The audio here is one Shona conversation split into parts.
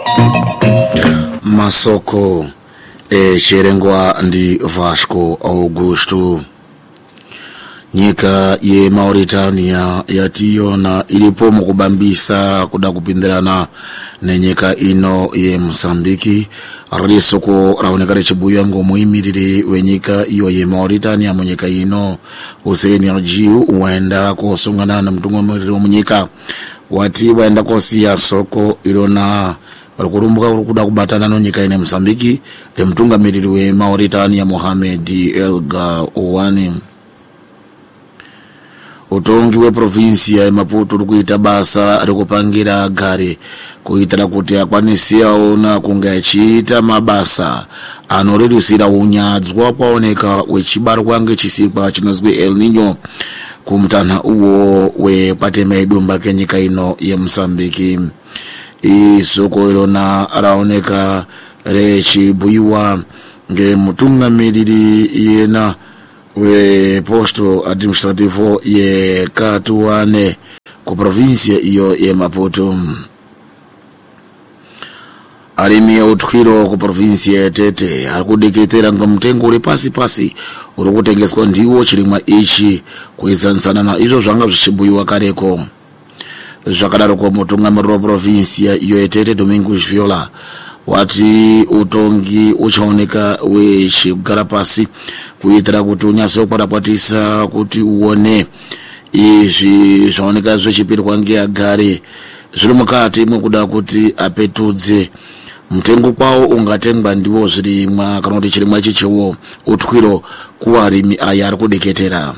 Masoko cherengwa ndi Vasco Augusto. Nyika ye Mauritania yationa ilipo mukubambisa kuda kupindirana nenyika ino ye Msambiki. Risoko raonekana chibuya ngomuimiriri wenyika iyo ye Mauritania munyika ino Hussein Arjiu uenda kusungana na mtungamiriri wa munyika wati waenda kosia soko ilona walikurumbuka kuda kubatana no nyika ine Msambiki le mtungamiriri we Mauritania Mohamed El Gawani. Utongi we provinsia ya Maputo rukuita basa rikupangira gari kuitira kuti akwanisia ona kungachita mabasa anoredusira unyadzwa kwaoneka wechibarwa ngechisikwa chinozwi El Niño kumtana uwo we pateme dumba kenyika ino ya Msambiki. Isoko ilona raoneka rechibuiwa nge mutungamiriri yena we posto administrativo ye Katuane ku provinsia iyo ye Maputo. Alimi utwiro ku provinsia ya Tete arikudeketera ngomtengo uri pasi uri kutengeswa ndiwo chirimwa ichi kuizansana na izvo zvanga zvichibuyiwa kareko. Zvakadaro kwa mutungamiriri wa provinsia iyo ya Tete Domingos Viola wati utongi uchaoneka wechigara pasi kuitira kuti unyaso kwatapatisa kuti uone izvi zvaoneka zvechipirwa ngeagare zviri mukati mwekuda kuti apetudze mtengo kwawo ungatengwa ndiwo zvirimwa kana kuti chirimwa chichewo utwiro kuwarimi aya ari kudeketera.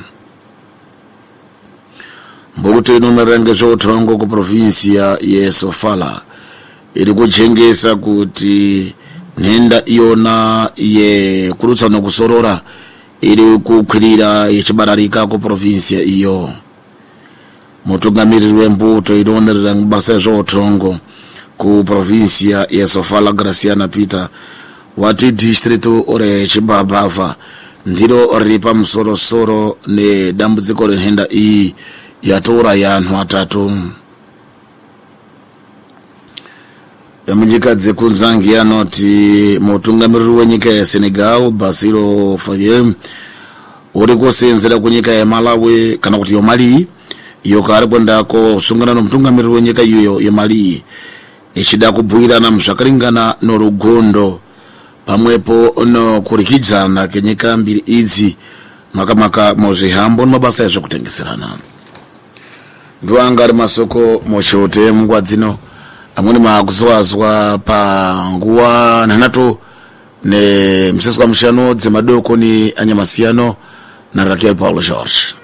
Mbuto inomirira ngezveutongo kuprovinsia ye Sofala iri kujengesa kuti nhenda iona ye kurutsa nokusorora iri kukwirira yechibararika ku provinsia iyo. Mutungamiriri wembuto inomirira basa zveutongo ku provinsia ye Sofala Graciana Peter wati distrito ore Chibabava ndiro riri pamusorosoro nedambudziko renhenda iyi yatora yanhu atatu. Munyika dzekunzangi anoti mutungamiriri wenyika ya Senegal Basiro Faye uri kusenzera kunyika ya Malawi kana kuti Mali iyo kari kwendako sungana nomutungamiriri wenyika iyo ya Mali ichida kubhuirana muzvakaringana norugondo pamwepo no kurikidzana kenyika mbiri idzi makamaka muzvihambo nemabasa ezvekutengeserana. Ndiwanga ari masoko mochote mungwa dzino amweni maakuzowazwa panguwa nhanato ne mseswa mushano dzemadoko ni anyamasiyano na Raquel Paulo Jorge.